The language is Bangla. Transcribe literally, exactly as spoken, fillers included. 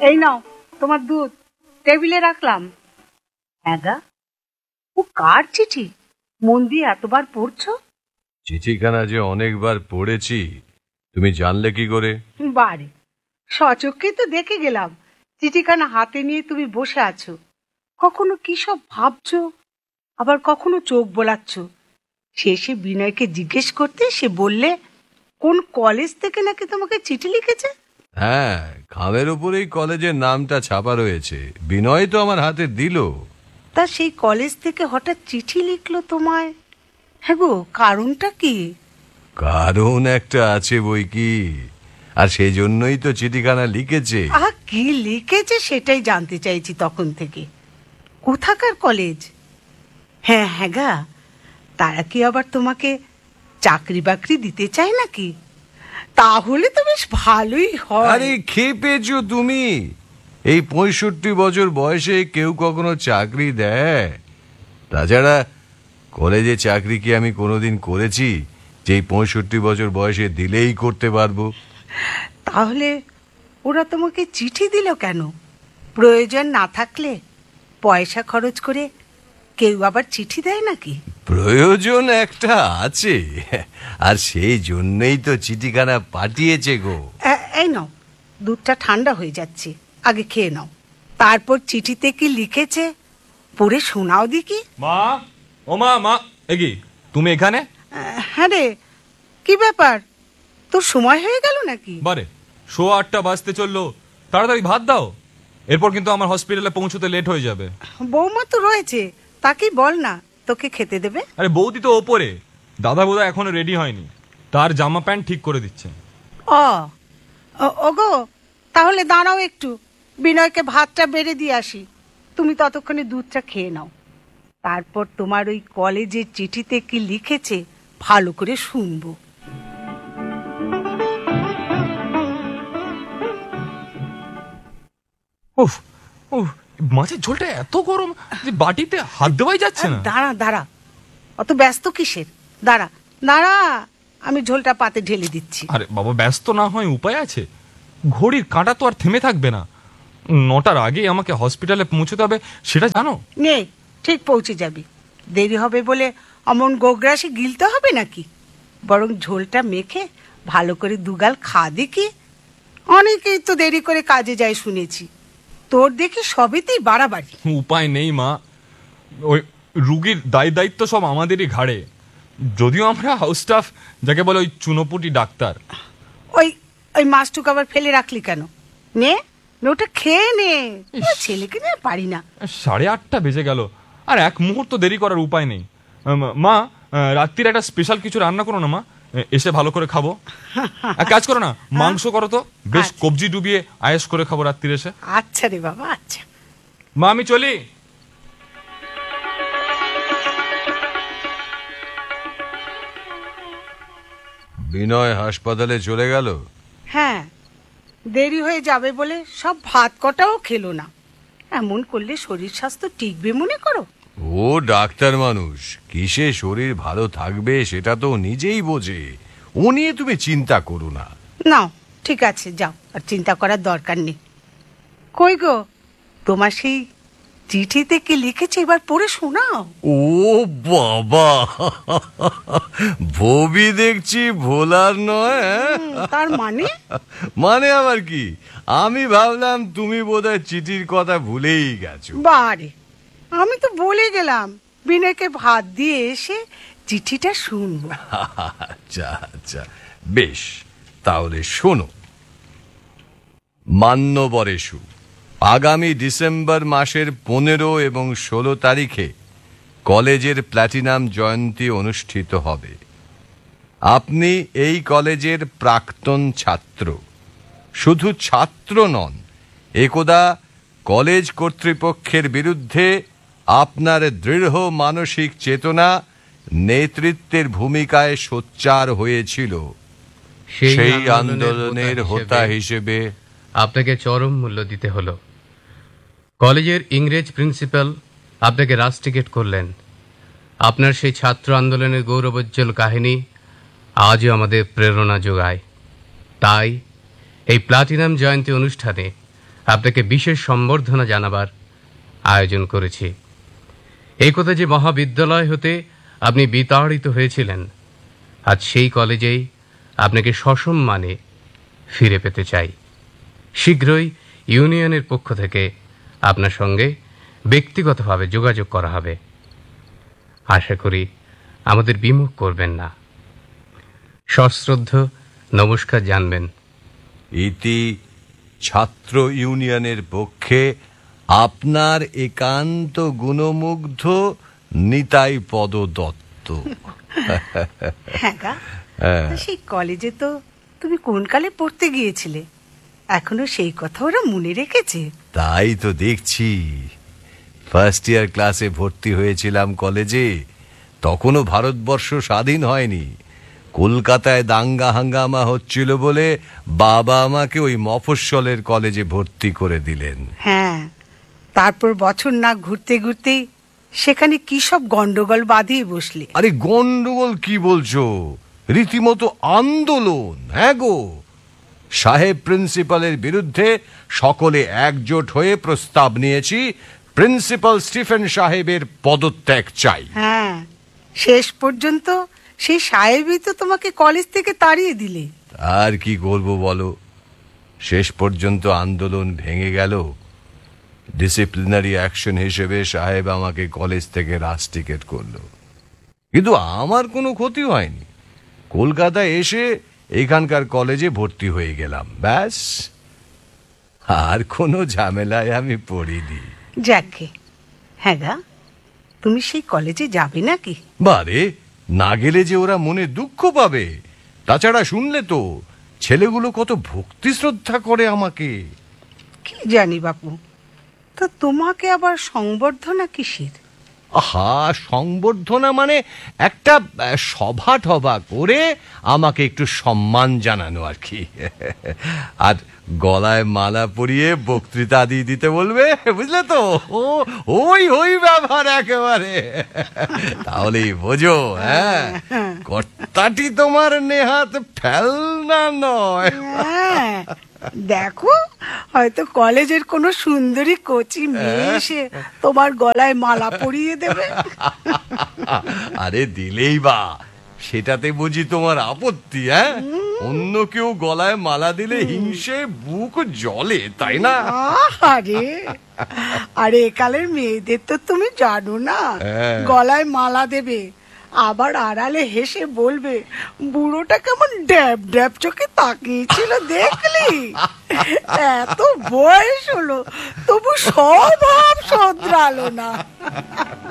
এই নাও তোমার দুধ, টেবিলে রাখলাম। হ্যাঁ গা, ও কার চিঠি? মন দিয়ে এতবার পড়ছো? চিঠিখানা যে অনেকবার পড়েছি, তুমি জানলে কি করে? বারে, সচক্ষেই তো দেখে গেলাম। চিঠিখানা হাতে নিয়ে তুমি বসে আছো, কখনো কি সব ভাবছো, আবার কখনো চোখ বোলাচ্ছ। শেষে বিনয়কে জিজ্ঞেস করতে সে বললে কোন কলেজ থেকে নাকি তোমাকে চিঠি লিখেছে। হ্যাঁ, খামের উপরেই কলেজের নামটা ছাপা রয়েছে। বিনয় তো আমার হাতে দিল। তা সেই কলেজ থেকে হঠাৎ চিঠি লিখলো তোমায়? হ্যাঁ গো, কারণটা কি? কারণ একটা আছে বই কি, আর সেই জন্যই তো চিঠিখানা লিখেছে। আহ, কি লিখেছে সেটাই জানতে চাইছি তখন থেকে। কোথাকার কলেজ? হ্যাঁ হ্যাঁ গা, তারা কি আবার তোমাকে চাকরি বাকরি দিতে চায় নাকি? তাহলে তো বেশ ভালোই হয়। আরে খেপেছো তুমি? এই পঁয়ষট্টি বছর বয়সে কেউ কখনো চাকরি দেয়? তাছাড়া কলেজে চাকরি কি আমি কোনোদিন করেছি যে পঁয়ষট্টি বছর বয়সে দিলেই করতে পারবো? তাহলে ওরা তোমাকে চিঠি দিল কেন? প্রয়োজন না থাকলে পয়সা খরচ করে কেউ আবার চিঠি দেয় নাকি? প্রয়োজন একটা আছে, আর সেই জন্যই তো চিঠিখানা পাঠিয়েছে গো। এই নাও, দুধটা ঠান্ডা হয়ে যাচ্ছে, আগে খেয়ে নাও। তারপর চিঠিতে কি লিখেছে পড়ে শোনাও দেখি। মা, ও মা, মা, এগি তুমি এখানে? হ্যাঁ রে, কি ব্যাপার? তোর সময় হয়ে গেল নাকি? বারে, সোয়া আটটা বাজতে চললো, তাড়াতাড়ি ভাত দাও, এরপর কিন্তু আমার হসপিটালে পৌঁছতে লেট হয়ে যাবে। বৌমা তো রয়েছে, তাকেই বল না তোকে খেতে দেবে। আরে বৌদি তো ওপরে, দাদা বোধহয় এখনো রেডি হয়নি, তার জামা প্যান্ট ঠিক করে দিচ্ছে। ও ওগো, তাহলে দাঁড়াও একটু, বিনয়কে ভাতটা বেড়ে দিয়ে আসি। তুমি ততক্ষণে দুধটা খেয়ে নাও, তারপর তোমার ওই কলেজের চিঠিতে কি লিখেছে ভালো করে শুনবো। উফ উফ, মাছের ঝোলটা এত গরম যে বাটিতে হাত দেওয়াই যাচ্ছে না। দাঁড়া দাঁড়া, অত ব্যস্ত কিসের? দাঁড়া দাঁড়া, আমি ঝোলটা পাতে ঢেলে দিচ্ছি। আরে বাবা, ব্যস্ত না হয় উপায় আছে? ঘড়ির কাঁটা তো আর থেমে থাকবে না। নটার আগে আমাকে হসপিটালে পৌঁছতে হবে, সেটা জানো? নে, ঠিক পৌঁছে যাবি। দেরি হবে বলে অমন গোগ্রাসে গিলতে হবে নাকি? বরং ঝোলটা মেখে ভালো করে দুগাল খা দেখি। অনেকেই তো দেরি করে কাজে যায় শুনেছি, তোর দেখি সবেতেই বাড়াবাড়ি। উপায় নেই মা, ওই রুগীর দায় দায়িত্ব সব আমাদেরই ঘাড়ে। যদিও আমরা হাউস স্টাফ, যাকে বলে ওই চুনোপুটি ডাক্তার। ওই ওই মাছটুকু আবার ফেলে রাখলি কেন? নে, ওটা খেয়ে নে, ছেলেকে নিয়ে পারি না। সাড়ে আটটা বেজে গেল, আর এক মুহূর্ত দেরি করার উপায় নেই। মা, রাত্রির একটা স্পেশাল কিছু রান্না করো না মা, এসে ভালো করে খাবো। এক কাজ করো না, মাংস করো তো, বেশ কবজি ডুবিয়ে আয়েশ করে খাবো রাত্রির এসে। আচ্ছা রে বাবা, আচ্ছা। মা, আমি চলি। বিনয় হাসপাতালে চলে গেল? হ্যাঁ, দেরি হয়ে যাবে বলে সব ভাত কটাও খেলো না। এমন করলে শরীর স্বাস্থ্য টিকবে মনে করো? ও ডাক্তার মানুষ, কিসে শরীর ভালো থাকবে সেটা তো নিজেই বোঝে। ও নিয়ে তুমি চিন্তা করো না। নাও, ঠিক আছে, যাও, আর চিন্তা করার দরকার নেই। কই গো, তোমার সেই চিঠিতে কি লিখেছে এবার পড়ে শোনাও। ও বাবা, ভবি দেখছি ভোলার নয়। তার মানে? মানে আবার কি, আমি ভাবলাম তুমি বোধহয় চিঠির কথা ভুলেই গেছো। বারে, আমি তো বলে গেলাম বিনয়কে ভাত দিয়ে এসে চিঠিটা শুনবো। আচ্ছা আচ্ছা, বেশ, তাহলে শোনো। মান্যবরেশু, আগামী ডিসেম্বর মাসের পনেরো এবং ষোলো তারিখে কলেজের প্ল্যাটিনাম জয়ন্তী অনুষ্ঠিত হবে। আপনি এই কলেজের প্রাক্তন ছাত্র। শুধু ছাত্র নন, একদা কলেজ কর্তৃপক্ষের বিরুদ্ধে আপনার দৃঢ় মানসিক চেতনা নেতৃত্বের ভূমিকায় সোচ্চার হয়েছিল। সেই আন্দোলনের হোতা হিসেবে আপনাকে চরম মূল্য দিতে হলো। কলেজের ইংরেজ প্রিন্সিপাল আপনাকে রাস্টিকেট করলেন। আপনার সেই ছাত্র আন্দোলনের গৌরবোজ্জ্বল কাহিনী আজও আমাদের প্রেরণা যোগায়। তাই এই প্লাটিনাম জয়ন্তী অনুষ্ঠানে আপনাকে বিশেষ সম্বর্ধনা জানাবার আয়োজন করেছি। এই কথা যে মহাবিদ্যালয় হতে আপনি বিতাড়িত হয়েছিলেন, আজ সেই কলেজেই আপনাকে সসম্মানে ফিরে পেতে চাই। শীঘ্রই ইউনিয়নের পক্ষ থেকে আপনার সঙ্গে ব্যক্তিগতভাবে যোগাযোগ করা হবে। আশা করি আমাদের বিমুখ করবেন না। সশ্রদ্ধ নমস্কার জানবেন। ইতি ছাত্র ইউনিয়নের পক্ষে আপনার একান্ত গুণমুগ্ধ নিতাই পদ দত্ত। হ্যাঁ গা, তা সেই কলেজে তো তুমি কোন কালে পড়তে গিয়েছিলে, এখনো সেই কথা ওরা মনে রেখেছে? তাই তো দেখছি। ফার্স্ট ইয়ার ক্লাসে ভর্তি হয়েছিলাম কলেজে, তখনও ভারতবর্ষ স্বাধীন হয়নি। কলকাতায় দাঙ্গা হাঙ্গামা হচ্ছিল বলে বাবা আমাকে ওই মফস্বলের কলেজে ভর্তি করে দিলেন। হ্যাঁ, তারপর বছর না ঘুরতে ঘুরতেই সেখানে কি সব গন্ডগোল বাঁধিয়ে বসলে। আরে গন্ডগোল কি বলছো, রীতিমতো আন্দোলন। হ্যাঁ গো, সাহেব প্রিন্সিপালের বিরুদ্ধে সকলে একজোট হয়ে প্রস্তাব নিয়েছি, প্রিন্সিপাল স্টিফেন সাহেবের পদত্যাগ চাই। হ্যাঁ, শেষ পর্যন্ত সেই সাহেবই তো তোমাকে কলেজ থেকে তাড়িয়ে দিলে। আর কি করব বলো, শেষ পর্যন্ত আন্দোলন ভেঙে গেল। ডিসিপ্লিনারি অ্যাকশন হিসেবে সাহেব আমাকে কলেজ থেকে রাস্টিকেট করলো, কিন্তু আমার কোনো ক্ষতি হয়নি। কলকাতায় এসে এখানকার কলেজে ভর্তি হয়ে গেলাম, ব্যাস। আর কোনো ঝামেলায় আমি পড়িনি। যাকে, হ্যাঁ গা, তুমি সেই কলেজে যাবে নাকি? বারে, না গেলে যে ওরা মনে দুঃখ পাবে। তাছাড়া শুনলে তো ছেলেগুলো কত ভক্তি শ্রদ্ধা করে আমাকে। কি জানি বাপু, তো তোমাকে আবার সংবর্ধনা কিসের? আহা, সংবর্ধনা মানে একটা সভা টভা করে আমাকে একটু সম্মান জানানো আর কি। আর গলায় মালা পরিয়ে বক্তৃতা দিয়ে দিতে বলবে, বুঝলে তো? ও ওই ওই ব্যাপার একেবারে। তাহলেই বোঝো, হ্যাঁ, কর্তাটি তোমার নেহাত ফেলনা নয়। হ্যাঁ, দেখো, হয়তো কলেজের কোনো সুন্দরী কচি মেয়ে এসে তোমার গলায় মালা পরিয়ে দেবে। আরে দিলেই বা, সেটাতে বুঝি তোমার আপত্তি? হ্যাঁ, অন্য কেউ গলায় মালা দিলে হিংসে বুক জ্বলে, তাই না? আরে আরে একালের মেয়েদের তো তুমি জানো না, হ্যাঁ। গলায় মালা দেবে, আবার আড়ালে হেসে বলবে, বুড়োটা কেমন ড্যাব ড্যাব চোখে তাকিয়েছিল দেখলি? এত বয়স হলো তবু স্বভাব শোধরালো না।